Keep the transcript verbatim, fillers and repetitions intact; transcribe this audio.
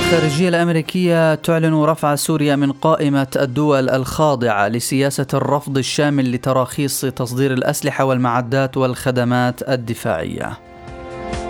الخارجية الأمريكية تعلن رفع سوريا من قائمة الدول الخاضعة لسياسة الرفض الشامل لتراخيص تصدير الأسلحة والمعدات والخدمات الدفاعية.